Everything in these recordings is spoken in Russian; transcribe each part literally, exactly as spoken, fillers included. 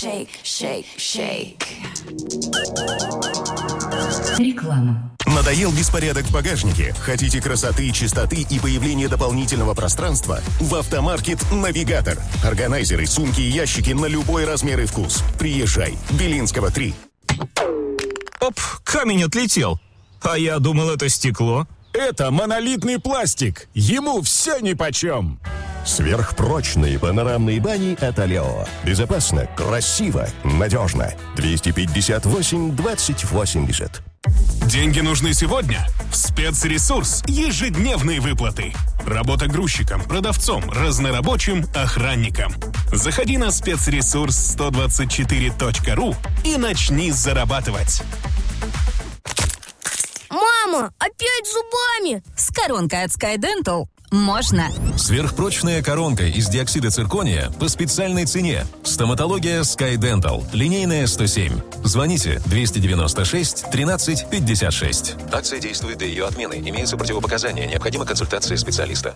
shake, shake, shake. Реклама. Надоел беспорядок в багажнике? Хотите красоты, чистоты и появления дополнительного пространства? В Автомаркет «Навигатор». Органайзеры, сумки и ящики на любой размер и вкус. Приезжай. Белинского, три. Оп, камень отлетел. А я думал, это стекло. Это монолитный пластик. Ему все нипочем. Сверхпрочные панорамные бани от Алео. Безопасно, красиво, надежно. двести пятьдесят восемь двадцать восемьдесят. Деньги нужны сегодня? Спецресурс. Ежедневные выплаты. Работа грузчиком, продавцом, разнорабочим, охранником. Заходи на спецресурс сто двадцать четыре точка ру и начни зарабатывать. Мама, опять зубами! С коронкой от Sky Dental можно. Сверхпрочная коронка из диоксида циркония по специальной цене. Стоматология Sky Dental. Линейная сто семь. Звоните двести девяносто шесть тринадцать пятьдесят шесть. Акция действует до ее отмены. Имеются противопоказания. Необходима консультация специалиста.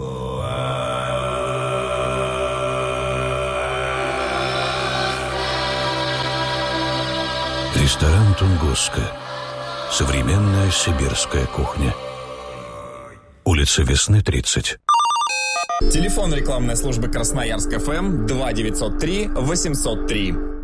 Ресторан «Тунгуска». Современная сибирская кухня. Улица Весны, тридцать. Телефон рекламной службы Красноярск ФМ два девятьсот три восемьсот три.